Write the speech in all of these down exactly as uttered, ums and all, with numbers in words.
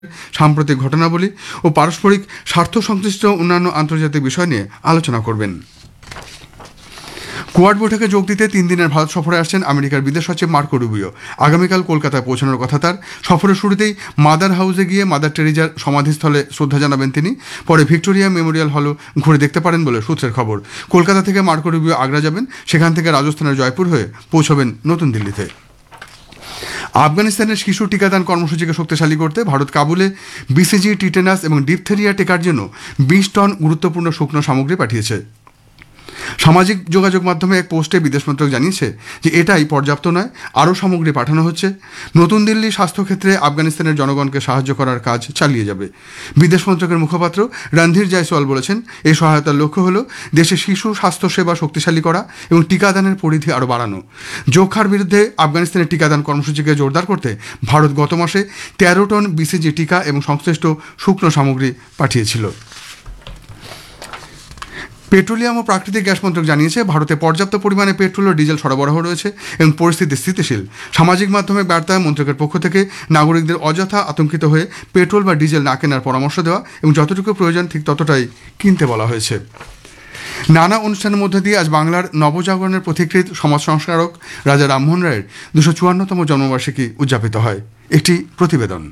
সাম্প্রতিক ঘটনাবলী ও পারস্পরিক স্বার্থ সংশ্লিষ্ট অন্যান্য আন্তর্জাতিক বিষয় নিয়ে আলোচনা করবেন। কোয়াড বৈঠকে যোগ দিতে তিন দিনের ভারত সফরে আসছেন আমেরিকার বিদেশ সচিব মার্কো রুবিও। আগামীকাল কলকাতায় পৌঁছানোর কথা তার। সফরের শুরুতেই মাদার হাউসে গিয়ে মাদার টেরিজার সমাধিস্থলে শ্রদ্ধা জানাবেন তিনি। পরে ভিক্টোরিয়া মেমোরিয়াল হলও ঘুরে দেখতে পারেন বলে সূত্রের খবর। কলকাতা থেকে মার্কো রুবিও আগ্রা যাবেন, সেখান থেকে রাজস্থানের জয়পুর হয়ে পৌঁছবেন নতুন দিল্লিতে। আফগানিস্তানের শিশু টিকাদান কর্মসূচিকে শক্তিশালী করতে ভারত কাবুলে বিসিজি, টিটেনাস এবং ডিপথেরিয়া টিকার জন্য বিশ টন গুরুত্বপূর্ণ শুকনো সামগ্রী পাঠিয়েছে। সামাজিক যোগাযোগ মাধ্যমে এক পোস্টে বিদেশ মন্ত্রক জানিয়েছে যে এটাই পর্যাপ্ত নয়, আরও সামগ্রী পাঠানো হচ্ছে। নতুন দিল্লি স্বাস্থ্যক্ষেত্রে আফগানিস্তানের জনগণকে সাহায্য করার কাজ চালিয়ে যাবে। বিদেশ মন্ত্রকের মুখপাত্র রণধীর জয়সওয়াল বলেছেন, এই সহায়তার লক্ষ্য হল দেশে শিশু স্বাস্থ্যসেবা শক্তিশালী করা এবং টিকাদানের পরিধি আরও বাড়ানো। যক্ষ্মার বিরুদ্ধে আফগানিস্তানের টিকাদান কর্মসূচিকে জোরদার করতে ভারত গত মাসে তেরো টন বিসিজি টিকা এবং সংশ্লিষ্ট শুকনো সামগ্রী পাঠিয়েছিল। পেট্রোলিয়াম ও প্রাকৃতিক গ্যাস মন্ত্রক জানিয়েছে ভারতে পর্যাপ্ত পরিমাণে পেট্রোল ও ডিজেল সরবরাহ রয়েছে এবং পরিস্থিতি স্থিতিশীল। সামাজিক মাধ্যমে বার্তায় মন্ত্রকের পক্ষ থেকে নাগরিকদের অযথা আতঙ্কিত হয়ে পেট্রোল বা ডিজেল না কেনার পরামর্শ দেওয়া এবং যতটুকু প্রয়োজন ঠিক ততটাই কিনতে বলা হয়েছে। নানা অনুষ্ঠানের মধ্যে দিয়ে আজ বাংলার নবজাগরণের পথিকৃৎ সমাজ সংস্কারক রাজা রামমোহন রায়ের দুশো চুয়ান্নতম জন্মবার্ষিকী উদযাপিত হয়। একটি প্রতিবেদন।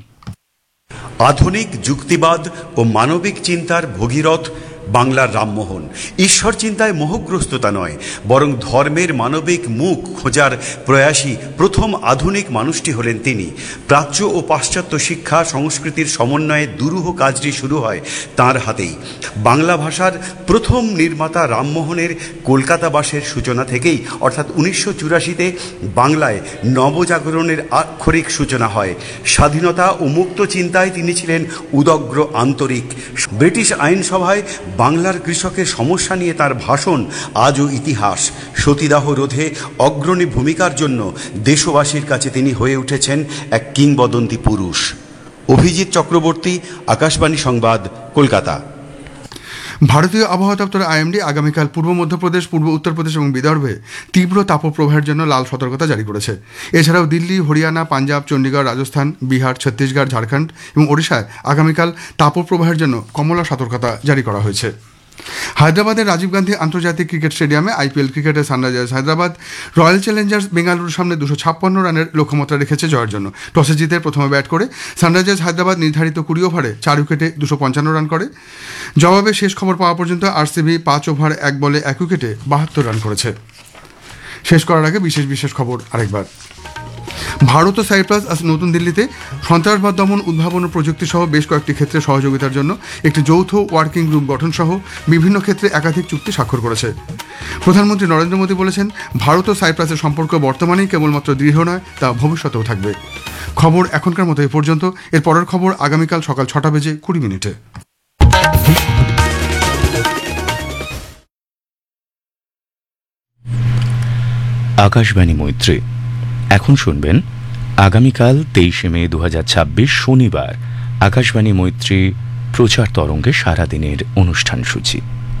আধুনিক যুক্তিবাদ ও মানবিক চিন্তার ভগীরথ বাংলার রামমোহন ঈশ্বর চিন্তায় মোহগ্রস্ততা নয়, বরং ধর্মের মানবিক মুখ খোঁজার প্রয়াসী প্রথম আধুনিক মানুষটি হলেন তিনি। প্রাচ্য ও পাশ্চাত্য শিক্ষা সংস্কৃতির সমন্বয়ে দুরূহ কাজটি শুরু হয় তাঁর হাতেই। বাংলা ভাষার প্রথম নির্মাতা রামমোহনের কলকাতা বাসের সূচনা থেকেই অর্থাৎ উনিশশো চুরাশিতে বাংলায় নবজাগরণের আক্ষরিক সূচনা হয়। স্বাধীনতা ও মুক্ত চিন্তায় তিনি ছিলেন উদগ্র আন্তরিক। ব্রিটিশ আইনসভায় বাংলার কৃষকের সমস্যা নিয়ে তার ভাষণ আজও ইতিহাস। সতীদাহ রোধে অগ্রণী ভূমিকার জন্য দেশবাসীর কাছে তিনি হয়ে উঠেছেন এক কিংবদন্তি পুরুষ। অভিজিৎ চক্রবর্তী, আকাশবাণী সংবাদ, কলকাতা। ভারতীয় আবহাওয়া দপ্তর আইএমডি আগামীকাল পূর্ব মধ্যপ্রদেশ, পূর্ব উত্তরপ্রদেশ এবং বিদর্ভে তীব্র তাপপ্রবাহের জন্য লাল সতর্কতা জারি করেছে। এছাড়াও দিল্লি, হরিয়ানা, পাঞ্জাব, চণ্ডীগড়, রাজস্থান, বিহার, ছত্তিশগড়, ঝাড়খণ্ড এবং ওড়িশায় আগামীকাল তাপপ্রবাহের জন্য কমলা সতর্কতা জারি করা হয়েছে। হায়দ্রাবাদের রাজীব গান্ধী আন্তর্জাতিক ক্রিকেট স্টেডিয়ামে আইপিএল ক্রিকেটে সানরাইজার্স হায়দ্রাবাদ রয়্যাল চ্যালেঞ্জার্স বেঙ্গালুরুর সামনে দুশো ছাপ্পান্ন রানের লক্ষ্যমাত্রা রেখেছে জয়ের জন্য। টসে জিতে প্রথমে ব্যাট করে সানরাইজার্স হায়দ্রাবাদ নির্ধারিত কুড়ি ওভারে চার উইকেটে দুশো পঞ্চান্ন রান করে। জবাবে শেষ খবর পাওয়া পর্যন্ত আরসিবি পাঁচ ওভার এক বলে এক উইকেটে বাহাত্তর রান করেছে। শেষ করার আগে বিশেষ বিশেষ খবর আরেকবার। ভারত ও সাইপ্রাস আজ নতুন দিল্লিতে সন্ত্রাসবাদ দমন, উদ্ভাবন ও প্রযুক্তি সহ বেশ কয়েকটি ক্ষেত্রে সহযোগিতার জন্য একটি যৌথ ওয়ার্কিং গ্রুপ গঠন সহ বিভিন্ন ক্ষেত্রে একাধিক চুক্তি স্বাক্ষর করেছে। প্রধানমন্ত্রী নরেন্দ্র মোদী বলেছেন, ভারত ও সাইপ্রাসের সম্পর্ক বর্তমানেই কেবলমাত্র দৃঢ় নয়, তা ভবিষ্যতেও থাকবে। খবর এখনকার মতো এ পর্যন্ত। এর পরের খবর আগামীকাল সকাল ছটা বেজে কুড়ি মিনিটে। আকাশবাণী মৈত্রী। এখন শুনবেন আগামীকাল তেইশে মে দু হাজার ছাব্বিশ শনিবার আকাশবাণী মৈত্রী প্রচার তরঙ্গে সারাদিনের অনুষ্ঠান সূচি।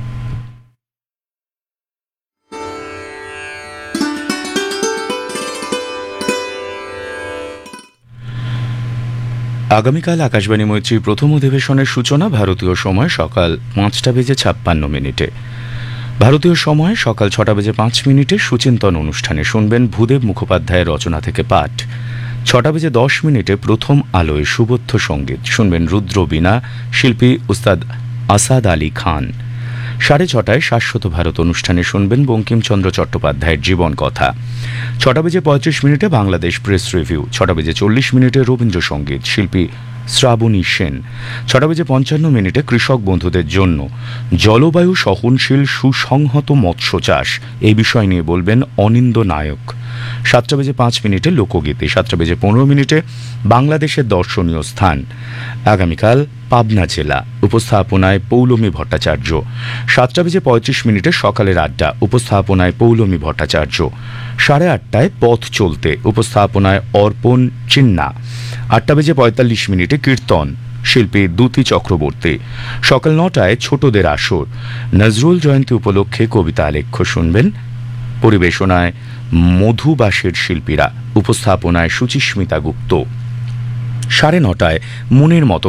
আগামীকাল আকাশবাণী মৈত্রীর প্রথম অধিবেশনের সূচনা ভারতীয় সময় সকাল পাঁচটা বেজে ছাপ্পান্ন মিনিটে। ভারতীয় সময় সকাল ছটা বেজে পাঁচ মিনিটে সুচিন্তন অনুষ্ঠানে শুনবেন ভূদেব মুখোপাধ্যায়ের রচনা থেকে পাঠ। ছটা বেজে দশ মিনিটে প্রথম আলোয় সুবোধ্য সঙ্গীত শুনবেন রুদ্রবীণা, শিল্পী উস্তাদ আসাদ আলী খান। সাড়ে ছটায় শাশ্বত ভারত অনুষ্ঠানে শুনবেন বঙ্কিমচন্দ্র চট্টোপাধ্যায়ের জীবন কথা। ছটা বেজে পঁয়ত্রিশ মিনিটে বাংলাদেশ প্রেস রিভিউ। ছটা বেজে চল্লিশ মিনিটে রবীন্দ্রসঙ্গীত, শিল্পী শ্রাবণী সেন। ছটা বেজে পঞ্চান্ন মিনিটে কৃষক বন্ধুদের জন্য জলবায়ু সহনশীল সুসংহত মৎস্য চাষ এই বিষয় নিয়ে বলবেন অনিন্দ নায়ক। সাতটা বেজে পাঁচ মিনিটে লোকগীতি। সাতটা বেজে পনেরো মিনিটে বাংলাদেশের দর্শনীয় স্থান আগামীকাল পাবনা জেলা, উপস্থাপনায় পৌলমী ভট্টাচার্য। সাতটা বেজে পঁয়ত্রিশ মিনিটে সকালের আড্ডা, উপস্থাপনায় পৌলমী ভট্টাচার্য। সাড়ে আটটায় পথ চলতে, উপস্থাপনায় অর্পণ চিন্না। আটটা বেজে পঁয়তাল্লিশ মিনিটে কীর্তন, শিল্পী দ্যুতি চক্রবর্তী। সকাল নটায় ছোটদের আসর, নজরুল জয়ন্তী উপলক্ষে কবিতা আলেখ্য শুনবেন। পরিবেশনায় মধুবাসের শিল্পীরা, উপস্থাপনায় সুচিস্মিতা গুপ্ত। সাড়ে নটায় মনের মতো